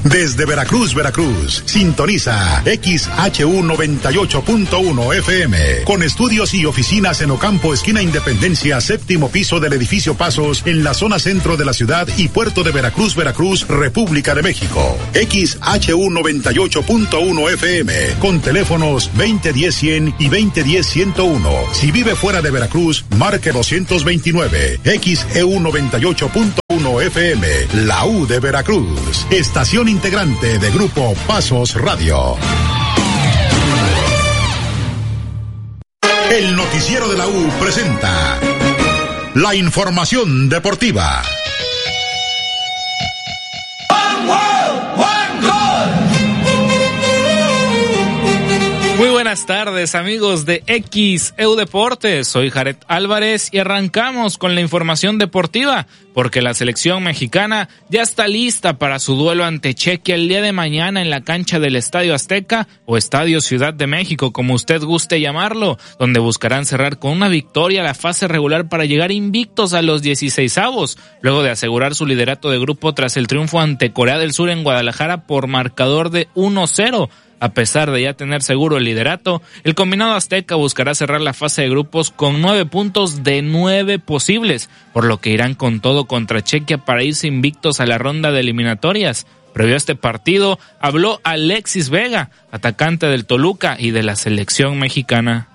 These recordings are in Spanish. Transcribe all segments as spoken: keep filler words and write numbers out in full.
Desde Veracruz, Veracruz, sintoniza X H U noventa y ocho punto uno F M, con estudios y oficinas en Ocampo, esquina Independencia, séptimo piso del edificio Pasos, en la zona centro de la ciudad y puerto de Veracruz, Veracruz, República de México. X H U noventa y ocho punto uno F M, con teléfonos veinte diez cien y veinte diez ciento uno. Si vive fuera de Veracruz, marque doscientos veintinueve. X E U noventa y ocho punto uno F M, la U de Veracruz, estación integrante de Grupo Pasos Radio. El noticiero de la U presenta la información deportiva. Muy buenas tardes, amigos de X E U Deportes. Soy Jared Álvarez y arrancamos con la información deportiva, porque la selección mexicana ya está lista para su duelo ante Chequia el día de mañana en la cancha del Estadio Azteca o Estadio Ciudad de México, como usted guste llamarlo, donde buscarán cerrar con una victoria la fase regular para llegar invictos a los dieciseisavos, luego de asegurar su liderato de grupo tras el triunfo ante Corea del Sur en Guadalajara por marcador de uno cero. A pesar de ya tener seguro el liderato, el combinado azteca buscará cerrar la fase de grupos con nueve puntos de nueve posibles, por lo que irán con todo contra Chequia para irse invictos a la ronda de eliminatorias. Previo a este partido, habló Alexis Vega, atacante del Toluca y de la selección mexicana.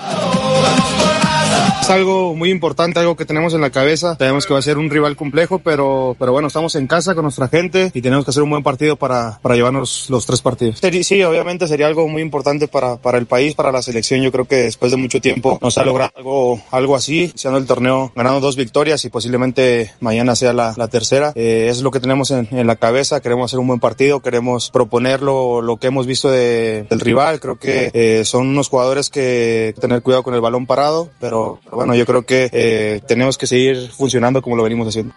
Es algo muy importante, algo que tenemos en la cabeza. Sabemos que va a ser un rival complejo, pero, pero bueno, estamos en casa con nuestra gente y tenemos que hacer un buen partido para, para llevarnos los tres partidos. Sí, obviamente sería algo muy importante para, para el país, para la selección. Yo creo que después de mucho tiempo nos ha logrado algo, algo así, siendo el torneo, ganando dos victorias y posiblemente mañana sea la, la tercera. Eh, es lo que tenemos en, en la cabeza. Queremos hacer un buen partido, queremos proponer lo, lo que hemos visto de, del rival. Creo que eh, son unos jugadores que hay que tener cuidado con el balón parado, pero bueno, yo creo que eh, tenemos que seguir funcionando como lo venimos haciendo.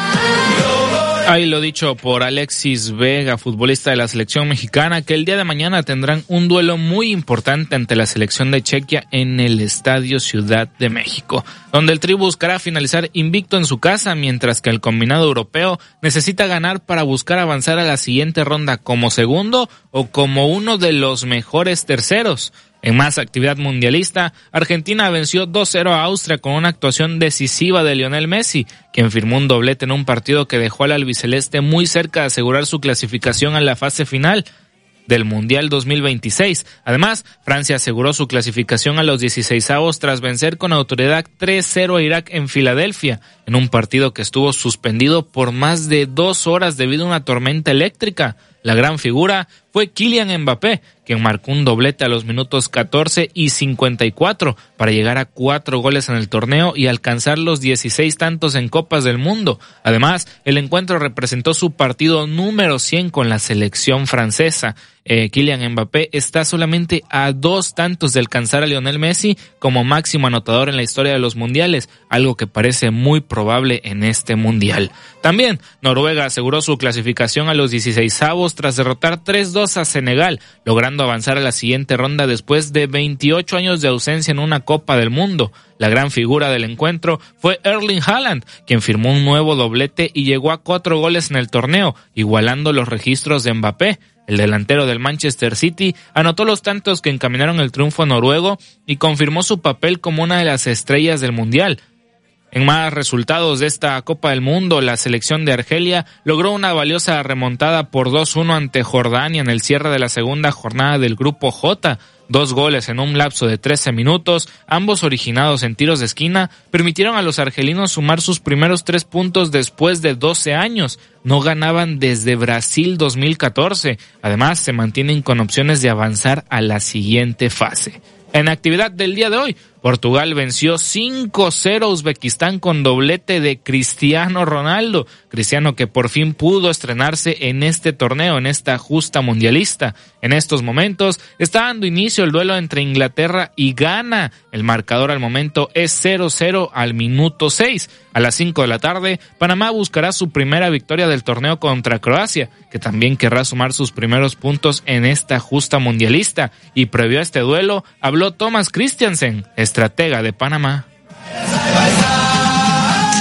Ahí lo dicho por Alexis Vega, futbolista de la selección mexicana, que el día de mañana tendrán un duelo muy importante ante la selección de Chequia en el Estadio Ciudad de México, donde el Tri buscará finalizar invicto en su casa, mientras que el combinado europeo necesita ganar para buscar avanzar a la siguiente ronda como segundo o como uno de los mejores terceros. En más actividad mundialista, Argentina venció dos cero a Austria con una actuación decisiva de Lionel Messi, quien firmó un doblete en un partido que dejó al albiceleste muy cerca de asegurar su clasificación a la fase final del Mundial dos mil veintiséis. Además, Francia aseguró su clasificación a los dieciseisavos tras vencer con autoridad tres cero a Irak en Filadelfia, en un partido que estuvo suspendido por más de dos horas debido a una tormenta eléctrica. La gran figura fue Kylian Mbappé, quien marcó un doblete a los minutos catorce y cincuenta y cuatro para llegar a cuatro goles en el torneo y alcanzar los dieciséis tantos en Copas del Mundo. Además, el encuentro representó su partido número cien con la selección francesa. Eh, Kylian Mbappé está solamente a dos tantos de alcanzar a Lionel Messi como máximo anotador en la historia de los mundiales, algo que parece muy probable en este mundial. También, Noruega aseguró su clasificación a los dieciseisavos tras derrotar tres dos a Senegal, logrando avanzar a la siguiente ronda después de veintiocho años de ausencia en una Copa del Mundo. La gran figura del encuentro fue Erling Haaland, quien firmó un nuevo doblete y llegó a cuatro goles en el torneo, igualando los registros de Mbappé. El delantero del Manchester City anotó los tantos que encaminaron el triunfo noruego y confirmó su papel como una de las estrellas del Mundial. En más resultados de esta Copa del Mundo, la selección de Argelia logró una valiosa remontada por dos uno ante Jordania en el cierre de la segunda jornada del Grupo J. Dos goles en un lapso de trece minutos, ambos originados en tiros de esquina, permitieron a los argelinos sumar sus primeros tres puntos después de doce años. No ganaban desde Brasil dos mil catorce. Además, se mantienen con opciones de avanzar a la siguiente fase. En actividad del día de hoy, Portugal venció cinco cero a Uzbekistán con doblete de Cristiano Ronaldo. Cristiano que por fin pudo estrenarse en este torneo, en esta justa mundialista. En estos momentos está dando inicio el duelo entre Inglaterra y Ghana. El marcador al momento es cero cero al minuto seis. A las cinco de la tarde, Panamá buscará su primera victoria del torneo contra Croacia, que también querrá sumar sus primeros puntos en esta justa mundialista. Y previo a este duelo, habló Thomas Christiansen, estratega de Panamá.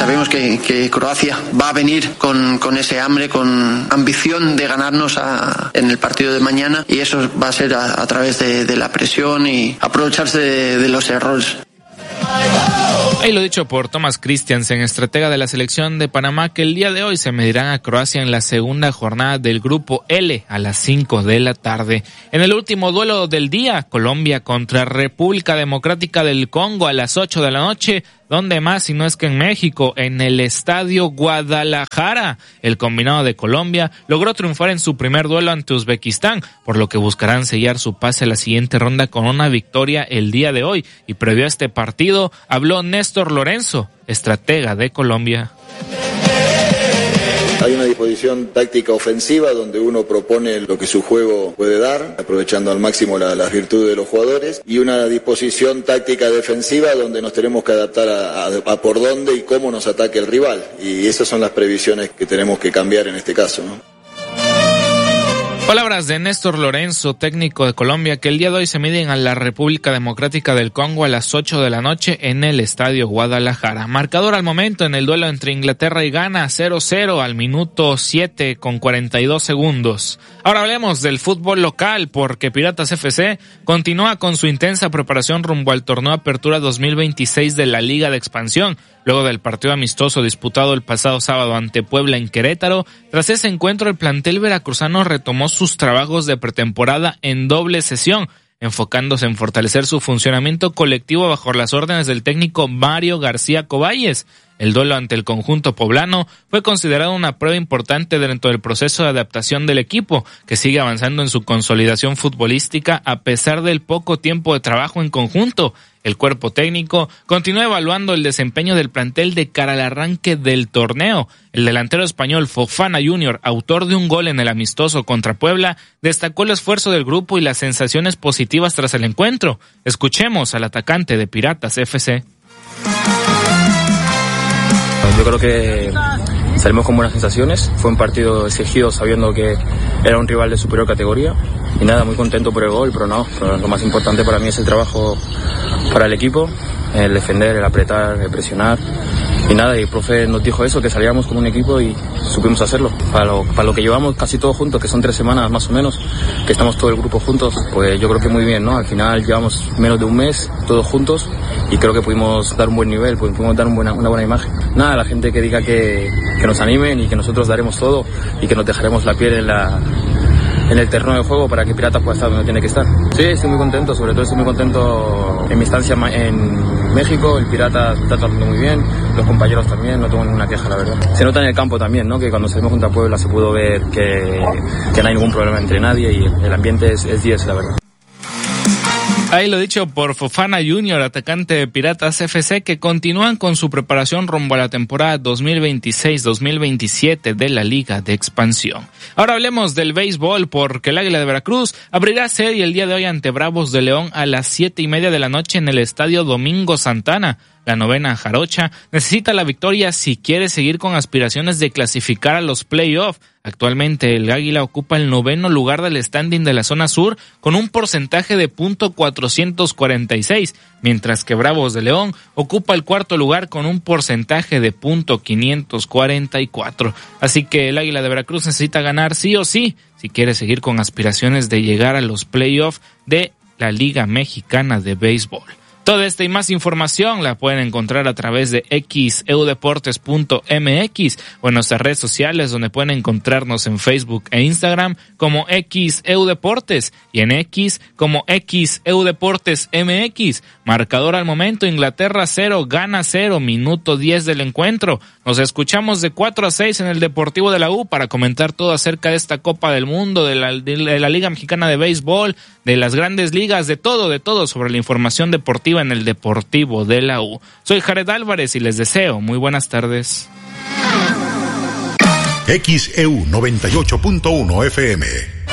Sabemos que, que Croacia va a venir con, con ese hambre, con ambición de ganarnos a, en el partido de mañana, y eso va a ser a, a través de, de la presión y aprovecharse de, de los errores. Ahí lo dicho por Thomas Christiansen, estratega de la selección de Panamá, que el día de hoy se medirán a Croacia en la segunda jornada del Grupo L a las cinco de la tarde. En el último duelo del día, Colombia contra República Democrática del Congo a las ocho de la noche. ¿Dónde más si no es que en México, en el Estadio Guadalajara? El combinado de Colombia logró triunfar en su primer duelo ante Uzbekistán, por lo que buscarán sellar su pase a la siguiente ronda con una victoria el día de hoy. Y previo a este partido, habló Néstor Lorenzo, estratega de Colombia. Hay una disposición táctica ofensiva donde uno propone lo que su juego puede dar, aprovechando al máximo la, las virtudes de los jugadores, y una disposición táctica defensiva donde nos tenemos que adaptar a, a, a por dónde y cómo nos ataque el rival. Y esas son las previsiones que tenemos que cambiar en este caso, ¿no? Palabras de Néstor Lorenzo, técnico de Colombia, que el día de hoy se miden a la República Democrática del Congo a las ocho de la noche en el Estadio Guadalajara. Marcador al momento en el duelo entre Inglaterra y Ghana, cero cero al minuto siete con cuarenta y dos segundos. Ahora hablemos del fútbol local, porque Piratas F C continúa con su intensa preparación rumbo al torneo Apertura dos mil veintiséis de la Liga de Expansión. Luego del partido amistoso disputado el pasado sábado ante Puebla en Querétaro, tras ese encuentro el plantel veracruzano retomó sus trabajos de pretemporada en doble sesión, enfocándose en fortalecer su funcionamiento colectivo bajo las órdenes del técnico Mario García Coballes. El duelo ante el conjunto poblano fue considerado una prueba importante dentro del proceso de adaptación del equipo, que sigue avanzando en su consolidación futbolística a pesar del poco tiempo de trabajo en conjunto. El cuerpo técnico continúa evaluando el desempeño del plantel de cara al arranque del torneo. El delantero español Fofana junior, autor de un gol en el amistoso contra Puebla, destacó el esfuerzo del grupo y las sensaciones positivas tras el encuentro. Escuchemos al atacante de Piratas F C. Yo creo que salimos con buenas sensaciones. Fue un partido exigido sabiendo que era un rival de superior categoría. Y nada, muy contento por el gol, pero no, pero lo más importante para mí es el trabajo para el equipo, el defender, el apretar, el presionar. Y nada, y el profe nos dijo eso, que salíamos como un equipo y supimos hacerlo. Para lo, para lo que llevamos casi todos juntos, que son tres semanas más o menos, que estamos todo el grupo juntos, pues yo creo que muy bien, ¿no? Al final llevamos menos de un mes todos juntos y creo que pudimos dar un buen nivel, pudimos dar un buena, una buena imagen. Nada, la gente que diga que, que nos animen y que nosotros daremos todo y que nos dejaremos la piel en la... en el terreno de juego para que Piratas pueda estar donde tiene que estar. Sí, estoy muy contento, sobre todo estoy muy contento en mi estancia en México. El Pirata está tratando muy bien, los compañeros también, no tengo ninguna queja, la verdad. Se nota en el campo también, ¿no? Que cuando salimos contra Puebla se pudo ver que, que no hay ningún problema entre nadie y el ambiente es diez, la verdad. Ahí lo dicho por Fofana junior, atacante de Piratas F C, que continúan con su preparación rumbo a la temporada dos mil veintiséis dos mil veintisiete de la Liga de Expansión. Ahora hablemos del béisbol, porque el Águila de Veracruz abrirá serie el día de hoy ante Bravos de León a las siete y media de la noche en el Estadio Domingo Santana. La novena jarocha necesita la victoria si quiere seguir con aspiraciones de clasificar a los playoffs. Actualmente el Águila ocupa el noveno lugar del standing de la zona sur con un porcentaje de punto cuatrocientos cuarenta y seis, mientras que Bravos de León ocupa el cuarto lugar con un porcentaje de punto quinientos cuarenta y cuatro. Así que el Águila de Veracruz necesita ganar sí o sí si quiere seguir con aspiraciones de llegar a los playoffs de la Liga Mexicana de Béisbol. Toda esta y más información la pueden encontrar a través de x e u deportes punto m x o en nuestras redes sociales, donde pueden encontrarnos en Facebook e Instagram como X E U Deportes y en X como X E U Deportes M X. Marcador al momento: Inglaterra cero, Ghana cero, minuto diez del encuentro. Nos escuchamos de cuatro a seis en el Deportivo de la U para comentar todo acerca de esta Copa del Mundo, de la, de la Liga Mexicana de Béisbol, de las grandes ligas, de todo, de todo sobre la información deportiva en el Deportivo de la U. Soy Jared Álvarez y les deseo muy buenas tardes. X E U noventa y ocho punto uno F M.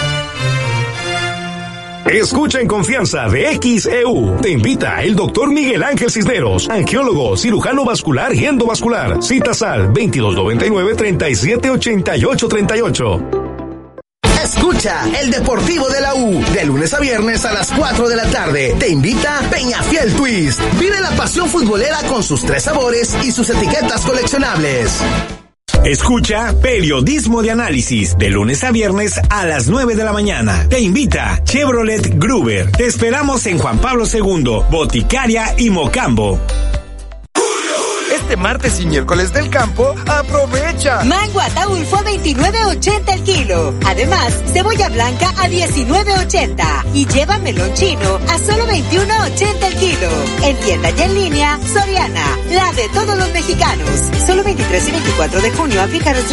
Escucha en confianza de X E U. Te invita el doctor Miguel Ángel Cisneros, angiólogo, cirujano vascular y endovascular. Citas al veintidós noventa y nueve, treinta y siete ochenta y ocho treinta y ocho. Escucha el Deportivo de la U, de lunes a viernes a las cuatro de la tarde. Te invita Peñafiel Twist. Vive la pasión futbolera con sus tres sabores y sus etiquetas coleccionables. Escucha Periodismo de Análisis de lunes a viernes a las nueve de la mañana. Te invita Chevrolet Gruber. Te esperamos en Juan Pablo segundo, Boticaria y Mocambo. Este martes y miércoles del campo, aprovecha. Mango Ataulfo a veintinueve ochenta el kilo. Además, cebolla blanca a diecinueve ochenta. Y lleva melón chino a solo veintiuno ochenta el kilo. En tienda y en línea, Soriana, la de todos los mexicanos. Solo veintitrés y veinticuatro de junio aplica